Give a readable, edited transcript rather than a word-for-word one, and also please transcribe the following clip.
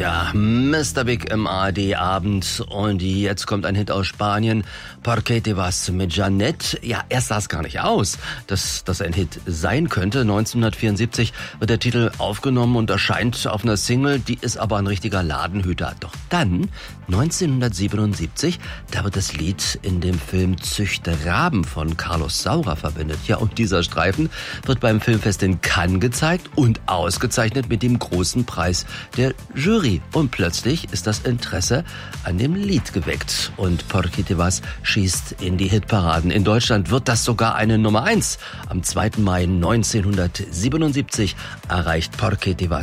Ja, Mr. Big im ARD-Abend und jetzt kommt ein Hit aus Spanien, Porque te vas mit Jeanette. Ja, erst sah es gar nicht aus, dass das ein Hit sein könnte. 1974 wird der Titel aufgenommen und erscheint auf einer Single, die ist aber ein richtiger Ladenhüter. Doch dann, 1977, da wird das Lied in dem Film Züchte Raben von Carlos Saura verwendet. Ja, und dieser Streifen wird beim Filmfest in Cannes gezeigt und ausgezeichnet mit dem großen Preis der Jury. Und plötzlich ist das Interesse an dem Lied geweckt. Und Porque te vas schießt in die Hitparaden. In Deutschland wird das sogar eine Nummer 1. Am 2. Mai 1977 erreicht Porque te vas